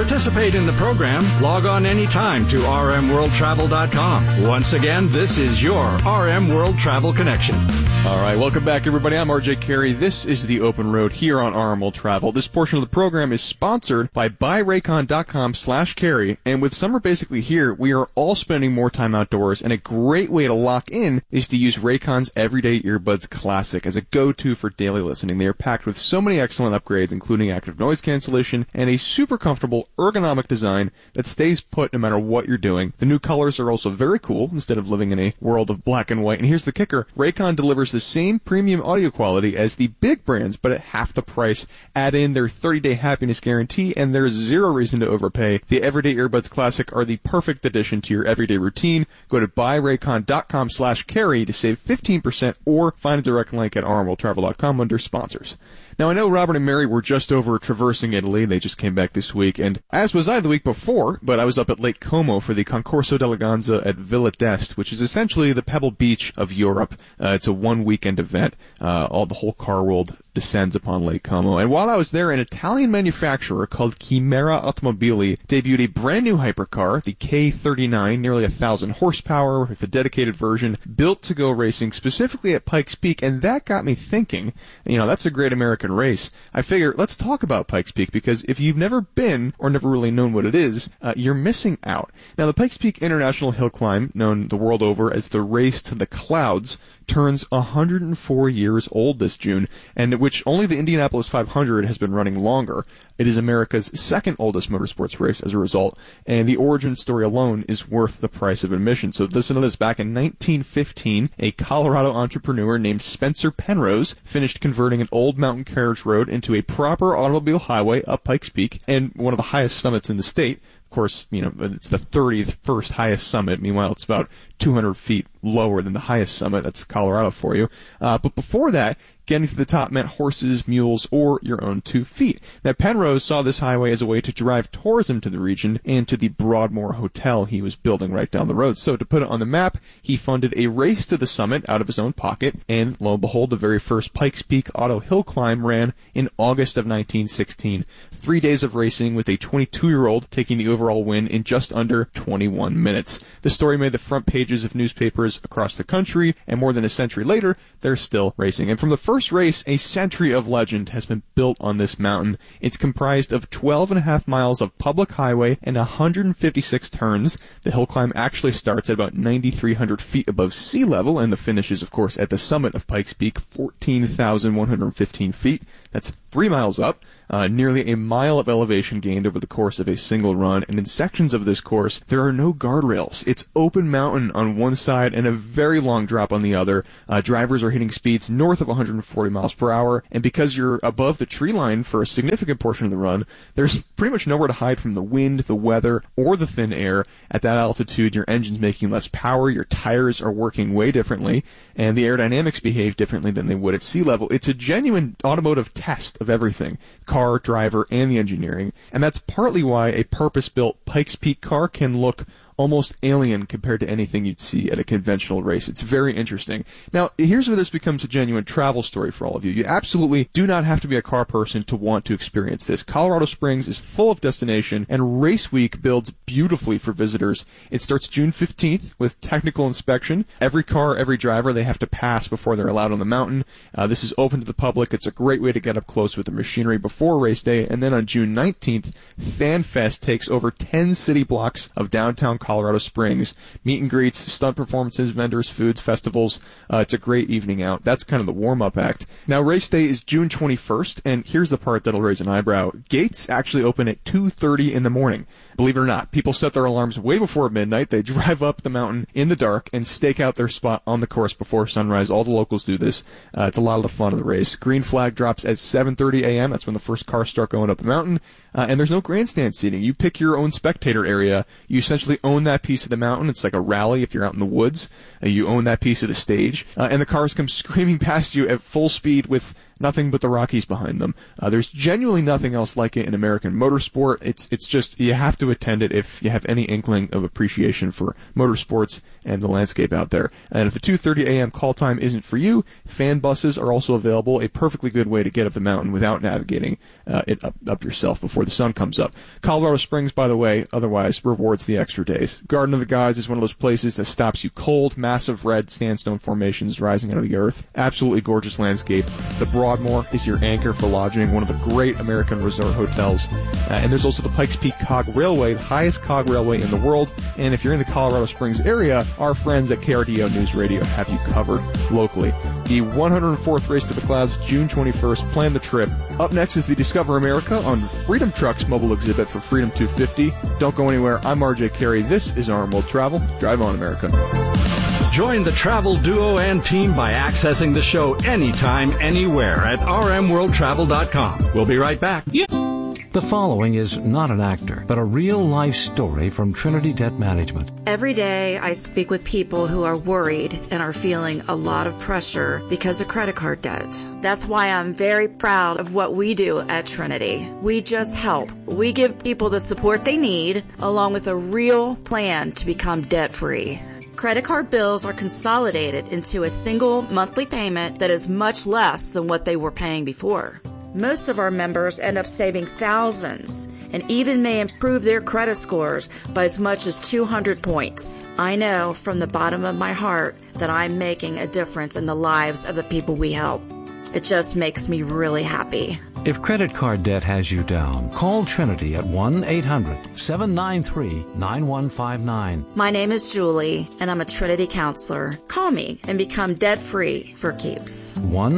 participate in the program, log on anytime to rmworldtravel.com. Once again, this is your RM World Travel Connection. All right, welcome back, everybody. I'm RJ Carey. This is The Open Road here on RM World Travel. This portion of the program is sponsored by buyraycon.com/carry. And with summer basically here, we are all spending more time outdoors, and a great way to lock in is to use Raycon's Everyday Earbuds Classic as a go-to for daily listening. They are packed with so many excellent upgrades, including active noise cancellation and a super comfortable ergonomic design that stays put no matter what you're doing. The new colors are also very cool instead of living in a world of black and white. And here's the kicker. Raycon delivers the same premium audio quality as the big brands, but at half the price. Add in their 30-day happiness guarantee, and there's zero reason to overpay. The Everyday Earbuds Classic are the perfect addition to your everyday routine. Go to buyraycon.com/carry to save 15% or find a direct link at rmworldtravel.com under sponsors. Now, I know Robert and Mary were just over traversing Italy. They just came back this week, and as was I the week before, but I was up at Lake Como for the Concorso d'Eleganza at Villa d'Este, which is essentially the Pebble Beach of Europe. It's a one-weekend event. The whole car world descends upon Lake Como. And while I was there, an Italian manufacturer called Chimera Automobili debuted a brand new hypercar, the K39, nearly 1,000 horsepower with a dedicated version built to go racing specifically at Pikes Peak. And that got me thinking, that's a great American race. I figure, let's talk about Pikes Peak, because if you've never been or never really known what it is, you're missing out. Now, the Pikes Peak International Hill Climb, known the world over as the Race to the Clouds, turns 104 years old this June, and which only the Indianapolis 500 has been running longer. It is America's second oldest motorsports race as a result, and the origin story alone is worth the price of admission. So listen to this. Back in 1915, a Colorado entrepreneur named Spencer Penrose finished converting an old mountain carriage road into a proper automobile highway up Pikes Peak, and one of the highest summits in the state. Of course, it's the 31st highest summit. Meanwhile, it's about 200 feet lower than the highest summit. That's Colorado for you. But before that, getting to the top meant horses, mules, or your own 2 feet. Now, Penrose saw this highway as a way to drive tourism to the region and to the Broadmoor Hotel he was building right down the road. So to put it on the map, he funded a race to the summit out of his own pocket, and lo and behold, the very first Pikes Peak Auto Hill Climb ran in August of 1916. 3 days of racing with a 22-year-old taking the overall win in just under 21 minutes. The story made the front pages of newspapers across the country, and more than a century later, they're still racing. And from the first race, a century of legend has been built on this mountain. It's comprised of 12.5 miles of public highway and 156 turns. The hill climb actually starts at about 9,300 feet above sea level, and the finish is, of course, at the summit of Pikes Peak, 14,115 feet. That's 3 miles up. Nearly a mile of elevation gained over the course of a single run, and in sections of this course, there are no guardrails. It's open mountain on one side and a very long drop on the other. Drivers are hitting speeds north of 140 miles per hour, and because you're above the tree line for a significant portion of the run, there's pretty much nowhere to hide from the wind, the weather, or the thin air. At that altitude, your engine's making less power, your tires are working way differently, and the aerodynamics behave differently than they would at sea level. It's a genuine automotive test of everything. Car, driver, and the engineering, and that's partly why a purpose-built Pikes Peak car can look almost alien compared to anything you'd see at a conventional race. It's very interesting. Now, here's where this becomes a genuine travel story for all of you. You absolutely do not have to be a car person to want to experience this. Colorado Springs is full of destination, and Race Week builds beautifully for visitors. It starts June 15th with technical inspection. Every car, every driver, they have to pass before they're allowed on the mountain. This is open to the public. It's a great way to get up close with the machinery before race day. And then on June 19th, Fan Fest takes over 10 city blocks of downtown Colorado Springs. Meet and greets, stunt performances, vendors, foods, festivals. It's a great evening out. That's kind of the warm-up act. Now, race day is June 21st, and here's the part that'll raise an eyebrow. Gates actually open at 2:30 in the morning. Believe it or not, people set their alarms way before midnight. They drive up the mountain in the dark and stake out their spot on the course before sunrise. All the locals do this. It's a lot of the fun of the race. Green flag drops at 7:30 a.m. That's when the first cars start going up the mountain. And there's no grandstand seating. You pick your own spectator area. You essentially own that piece of the mountain. It's like a rally if you're out in the woods. You own that piece of the stage. And the cars come screaming past you at full speed with nothing but the Rockies behind them. There's genuinely nothing else like it in American motorsport. It's just, you have to attend it if you have any inkling of appreciation for motorsports and the landscape out there. And if the 2:30 a.m. call time isn't for you, fan buses are also available, a perfectly good way to get up the mountain without navigating it up yourself before the sun comes up. Colorado Springs, by the way, otherwise rewards the extra days. Garden of the Gods is one of those places that stops you cold, massive red sandstone formations rising out of the earth. Absolutely gorgeous landscape. The Broadmoor is your anchor for lodging, one of the great American resort hotels. And there's also the Pikes Peak Cog Railway, the highest cog railway in the world. And if you're in the Colorado Springs area, our friends at KRDO News Radio have you covered locally. The 104th Race to the Clouds, June 21st. Plan the trip. Up next is the Discover America on Freedom Trucks mobile exhibit for Freedom 250. Don't go anywhere. I'm RJ Carey. This is RM World Travel. Drive on, America. Join the travel duo and team by accessing the show anytime, anywhere at rmworldtravel.com. We'll be right back. The following is not an actor, but a real-life story from Trinity Debt Management. Every day I speak with people who are worried and are feeling a lot of pressure because of credit card debt. That's why I'm very proud of what we do at Trinity. We just help. We give people the support they need, along with a real plan to become debt-free. Credit card bills are consolidated into a single monthly payment that is much less than what they were paying before. Most of our members end up saving thousands and even may improve their credit scores by as much as 200 points. I know from the bottom of my heart that I'm making a difference in the lives of the people we help. It just makes me really happy. If credit card debt has you down, call Trinity at 1-800-793-9159. My name is Julie, and I'm a Trinity counselor. Call me and become debt-free for keeps.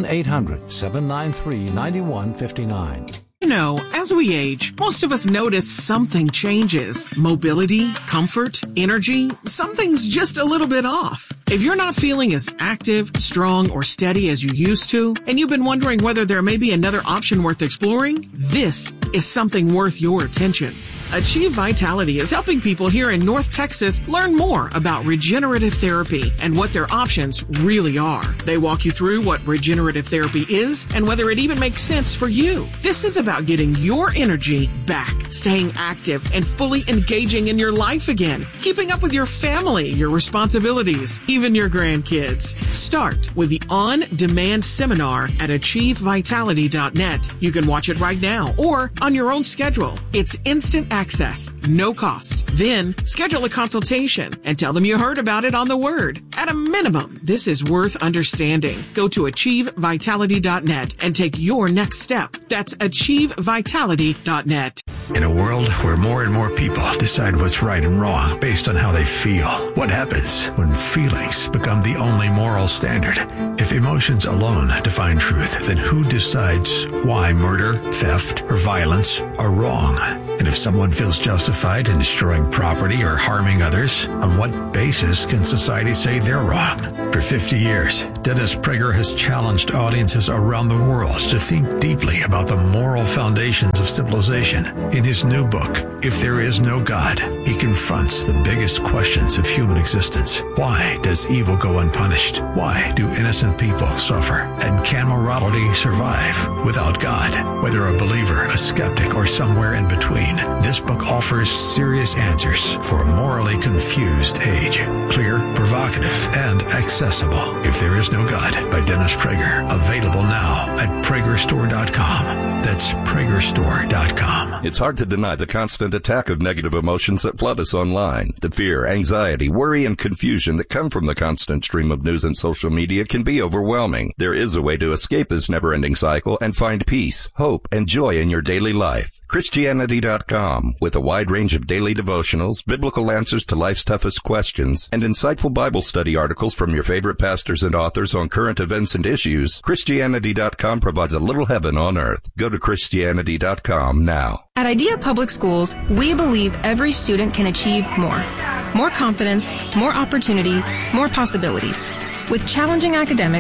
1-800-793-9159. You know, as we age, most of us notice something changes. Mobility, comfort, energy, something's just a little bit off. If you're not feeling as active, strong, or steady as you used to, and you've been wondering whether there may be another option worth exploring, this is something worth your attention. Achieve Vitality is helping people here in North Texas learn more about regenerative therapy and what their options really are. They walk you through what regenerative therapy is and whether it even makes sense for you. This is about getting your energy back, staying active, and fully engaging in your life again, keeping up with your family, your responsibilities, even your grandkids. Start with the on-demand seminar at achievevitality.net. You can watch it right now or on your own schedule. It's instant access, no cost. Then schedule a consultation and tell them you heard about it on The Word. At a minimum, this is worth understanding. Go to achievevitality.net and take your next step. That's achievevitality.net. In a world where more and more people decide what's right and wrong based on how they feel, what happens when feelings become the only moral standard? If emotions alone define truth, then who decides why murder, theft, or violence are wrong? And if someone feels justified in destroying property or harming others, on what basis can society say they're wrong? For 50 years, Dennis Prager has challenged audiences around the world to think deeply about the moral foundations of civilization. In his new book, If There Is No God, he confronts the biggest questions of human existence. Why does evil go unpunished? Why do innocent people suffer? And can morality survive without God? Whether a believer, a skeptic, or somewhere in between, this book offers serious answers for a morally confused age. Clear, provocative, and accessible. If There Is No God by Dennis Prager. Available now at PragerStore.com. That's PragerStore.com. It's hard to deny the constant attack of negative emotions that flood us online. The fear, anxiety, worry, and confusion that come from the constant stream of news and social media can be overwhelming. There is a way to escape this never-ending cycle and find peace, hope, and joy in your daily life. Christianity.com, with a wide range of daily devotionals, biblical answers to life's toughest questions, and insightful Bible study articles from your favorite pastors and authors on current events and issues, Christianity.com provides a little heaven on earth. Go to Christianity.com now. At Idea Public Schools, we believe every student can achieve more. More confidence, more opportunity, more possibilities. With challenging academics,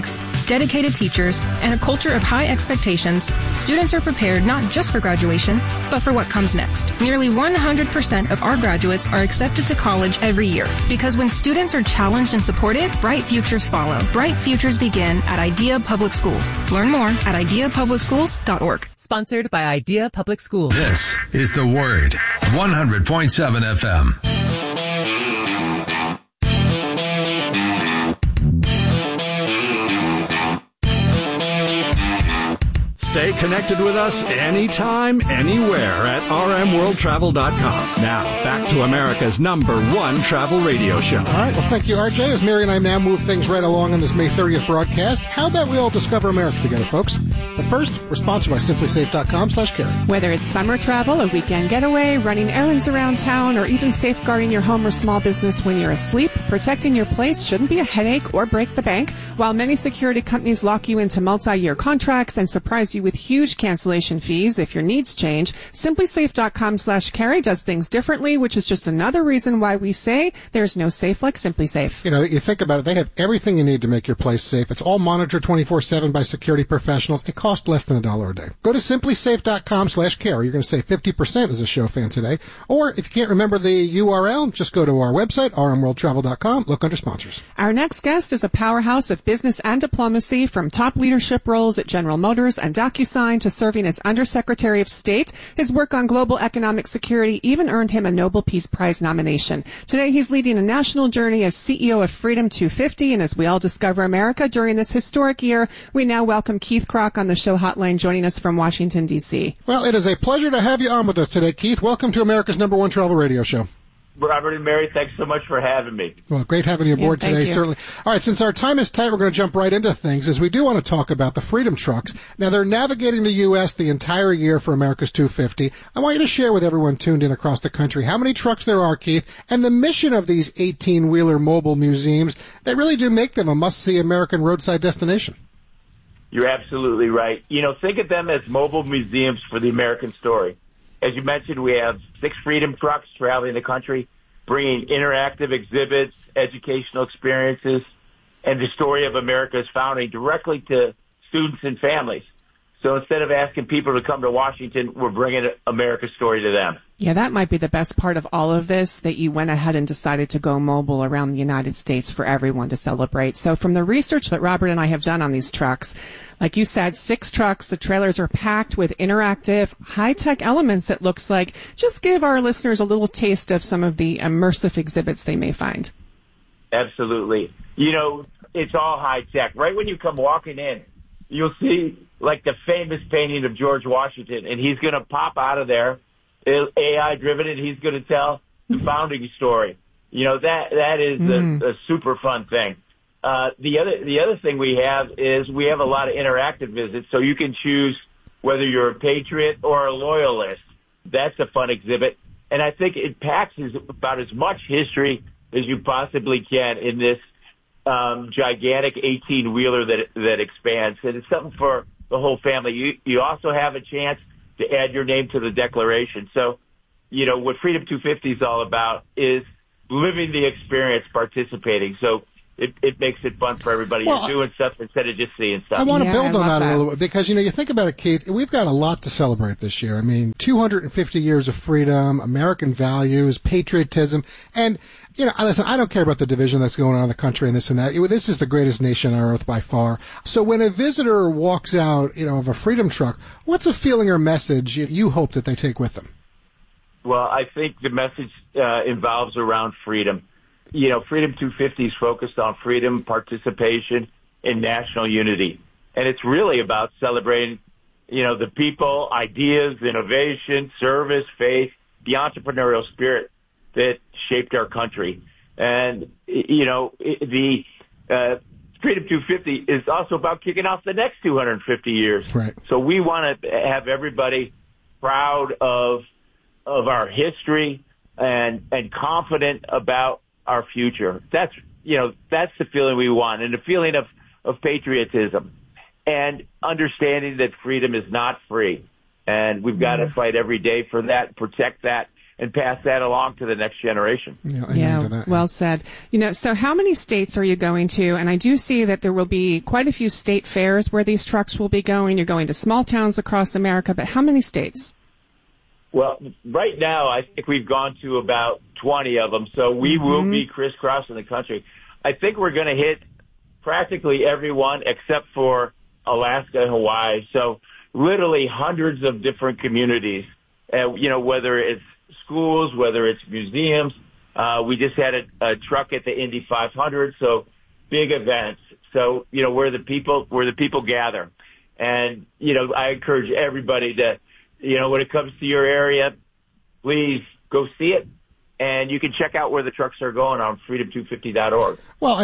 dedicated teachers, and a culture of high expectations, students are prepared not just for graduation, but for what comes next. Nearly 100% of our graduates are accepted to college every year, because when students are challenged and supported, bright futures follow. Bright futures begin at IDEA Public Schools. Learn more at ideapublicschools.org. Sponsored by IDEA Public Schools. This is The Word, 100.7 FM. Stay connected with us anytime, anywhere at rmworldtravel.com. Now, back to America's #1 travel radio show. All right, well, thank you, RJ. As Mary and I now move things right along on this May 30th broadcast, how about we all discover America together, folks? But first, we're sponsored by simplysafe.com/carry. Whether it's summer travel, a weekend getaway, running errands around town, or even safeguarding your home or small business when you're asleep, protecting your place shouldn't be a headache or break the bank. While many security companies lock you into multi-year contracts and surprise you with huge cancellation fees if your needs change, simplysafe.com/carry does things differently, which is just another reason why we say there's no safe like SimpliSafe. You know, you think about it, they have everything you need to make your place safe. It's all monitored 24/7 by security professionals. It costs less than $1 a day. Go to simplysafe.com/carry. You're going to save 50% as a show fan today. Or if you can't remember the URL, just go to our website, rmworldtravel.com. Look under sponsors. Our next guest is a powerhouse of business and diplomacy, from top leadership roles at General Motors and DocuSign to serving as Undersecretary of State. His work on global economic security even earned him a Nobel Peace Prize nomination. Today, he's leading a national journey as CEO of Freedom 250, and as we all discover America during this historic year, we now welcome Keith Krach on the show hotline, joining us from Washington, D.C. Well, it is a pleasure to have you on with us today, Keith. Welcome to America's #1 travel radio show. Robert and Mary, thanks so much for having me. Well, great having you aboard today, certainly. All right, since our time is tight, we're going to jump right into things, as we do want to talk about the Freedom Trucks. Now, they're navigating the U.S. the entire year for America's 250. I want you to share with everyone tuned in across the country how many trucks there are, Keith, and the mission of these 18-wheeler mobile museums that really do make them a must-see American roadside destination. You're absolutely right. You know, think of them as mobile museums for the American story. As you mentioned, we have 6 Freedom Trucks traveling the country, bringing interactive exhibits, educational experiences, and the story of America's founding directly to students and families. So instead of asking people to come to Washington, we're bringing America's story to them. Yeah, that might be the best part of all of this, that you went ahead and decided to go mobile around the United States for everyone to celebrate. So from the research that Robert and I have done on these trucks, like you said, 6 trucks, the trailers are packed with interactive, high-tech elements, it looks like. Just give our listeners a little taste of some of the immersive exhibits they may find. Absolutely. You know, it's all high-tech. Right when you come walking in, you'll see like the famous painting of George Washington, and he's going to pop out of there, AI driven, and he's going to tell the founding story. You know, that is a super fun thing. The other thing we have is we have a lot of interactive visits, so you can choose whether you're a patriot or a loyalist. That's a fun exhibit, and I think it packs about as much history as you possibly can in this gigantic 18-wheeler that expands, and it's something for the whole family. You also have a chance to add your name to the Declaration. So, you know, what Freedom 250 is all about is living the experience, participating. So it makes it fun for everybody. Well, you're doing stuff instead of just seeing stuff. I want to build on that a little bit because, you know, you think about it, Keith, we've got a lot to celebrate this year. I mean, 250 years of freedom, American values, patriotism, and, you know, listen, I don't care about the division that's going on in the country and this and that. This is the greatest nation on earth by far. So when a visitor walks out, you know, of a Freedom Truck, what's a feeling or message you hope that they take with them? Well, I think the message involves around freedom. You know, Freedom 250 is focused on freedom, participation, and national unity. And it's really about celebrating, you know, the people, ideas, innovation, service, faith, the entrepreneurial spirit that shaped our country. And, you know, the Freedom 250 is also about kicking off the next 250 years. Right. So we want to have everybody proud of our history and confident about our future. That's the feeling we want, and the feeling of patriotism and understanding that freedom is not free. And we've got to fight every day for that, protect that, and pass that along to the next generation. Yeah, well said. So how many states are you going to? And I do see that there will be quite a few state fairs where these trucks will be going. You're going to small towns across America, but how many states? Well, right now, I think we've gone to about 20 of them, so we will be crisscrossing the country. I think we're going to hit practically everyone except for Alaska and Hawaii. So literally hundreds of different communities, whether it's schools, whether it's museums. We just had a truck at the Indy 500, so big events. So, where the people gather. And, I encourage everybody to, when it comes to your area, please go see it. And you can check out where the trucks are going on freedom250.org. Well,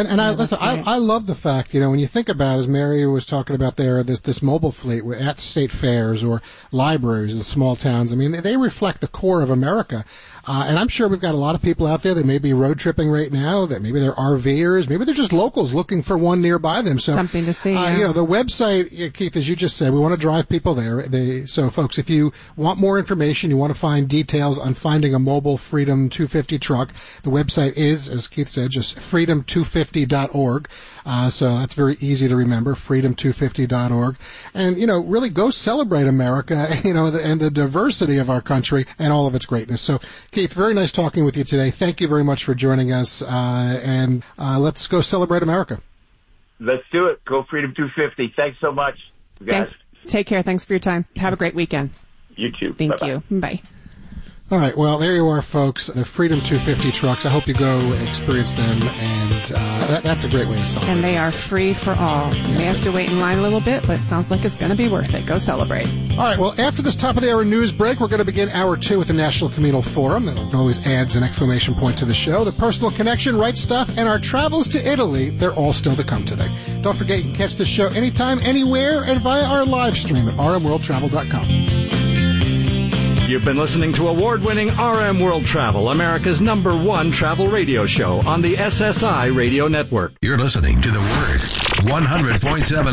I love the fact, when you think about it, as Mary was talking about there, this mobile fleet at state fairs or libraries in small towns. I mean, they reflect the core of America. And I'm sure we've got a lot of people out there that may be road tripping right now, that maybe they're RVers, maybe they're just locals looking for one nearby them. So something to see. The website, Keith, as you just said, we want to drive people there. So folks, if you want more information, you want to find details on finding a mobile Freedom 250 truck, the website is, as Keith said, just freedom250.org. So that's very easy to remember, freedom250.org. And, really go celebrate America, and the diversity of our country and all of its greatness. So, Keith, very nice talking with you today. Thank you very much for joining us. And let's go celebrate America. Let's do it. Go Freedom 250. Thanks so much, guys. Take care. Thanks for your time. Have a great weekend. You too. Thank you. Bye. All right, well, there you are, folks, the Freedom 250 trucks. I hope you go experience them, and that's a great way to celebrate. And they are free for all. You may have to wait in line a little bit, but it sounds like it's going to be worth it. Go celebrate. All right, well, after this top-of-the-hour news break, we're going to begin Hour 2 with the National Communal Forum. That always adds an exclamation point to the show. The Personal Connection, Right Stuff, and our travels to Italy, they're all still to come today. Don't forget, you can catch this show anytime, anywhere, and via our live stream at rmworldtravel.com. You've been listening to award-winning RM World Travel, America's #1 travel radio show on the SSI Radio Network. You're listening to The Word, 100.7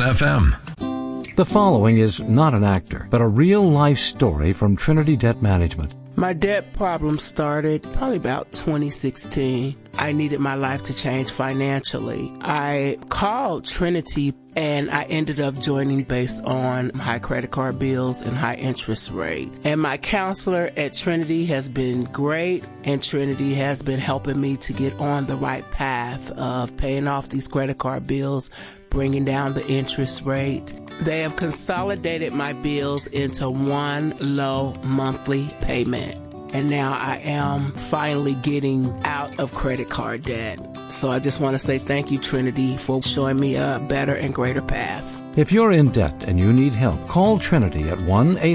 FM. The following is not an actor, but a real-life story from Trinity Debt Management. My debt problem started probably about 2016. I needed my life to change financially. I called Trinity and I ended up joining based on high credit card bills and high interest rate. And my counselor at Trinity has been great, and Trinity has been helping me to get on the right path of paying off these credit card bills, bringing down the interest rate. They have consolidated my bills into one low monthly payment. And now I am finally getting out of credit card debt. So I just want to say thank you, Trinity, for showing me a better and greater path. If you're in debt and you need help, call Trinity at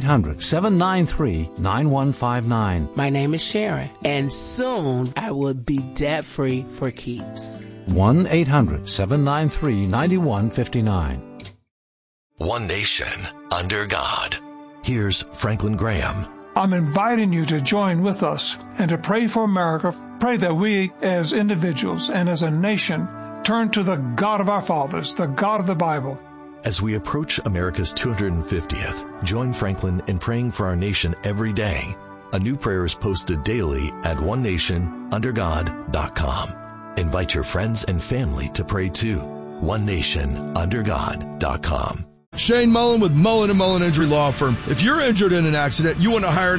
1-800-793-9159. My name is Sharon, and soon I will be debt-free for keeps. 1-800-793-9159. One nation under God. Here's Franklin Graham. I'm inviting you to join with us and to pray for America. Pray that we as individuals and as a nation turn to the God of our fathers, the God of the Bible. As we approach America's 250th, join Franklin in praying for our nation every day. A new prayer is posted daily at onenationundergod.com. Invite your friends and family to pray too. onenationundergod.com. Shane Mullen with Mullen & Mullen Injury Law Firm. If you're injured in an accident, you want to hire an